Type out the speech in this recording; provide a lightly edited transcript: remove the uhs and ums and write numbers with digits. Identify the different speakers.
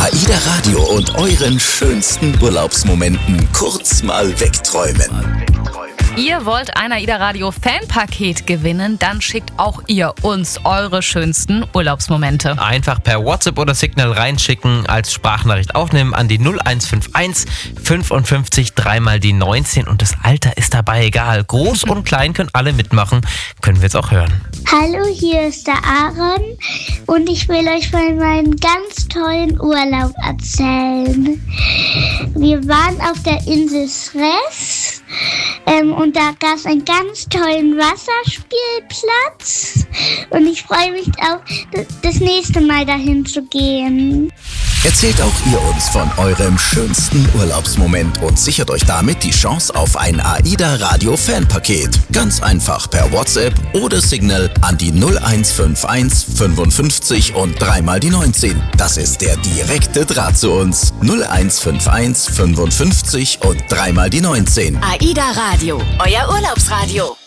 Speaker 1: AIDA Radio und euren schönsten Urlaubsmomenten kurz mal wegträumen.
Speaker 2: Ihr wollt ein AIDA Radio Fanpaket gewinnen, dann schickt auch ihr uns eure schönsten Urlaubsmomente.
Speaker 3: Einfach per WhatsApp oder Signal reinschicken, als Sprachnachricht aufnehmen an die 0151 55 3 mal die 19 und das Alter ist dabei egal. Groß und klein können alle mitmachen, können wir jetzt auch hören.
Speaker 4: Hallo, hier ist der Aaron und ich will euch von meinem ganz tollen Urlaub erzählen. Wir waren auf der Insel Sres und da gab es einen ganz tollen Wasserspielplatz und ich freue mich auch, das nächste Mal dahin zu gehen.
Speaker 1: Erzählt auch ihr uns von eurem schönsten Urlaubsmoment und sichert euch damit die Chance auf ein AIDA Radio Fanpaket. Ganz einfach per WhatsApp oder Signal an die 0151 55 und 3 mal die 19. Das ist der direkte Draht zu uns. 0151 55 und 3 mal die 19.
Speaker 5: AIDA Radio, euer Urlaubsradio.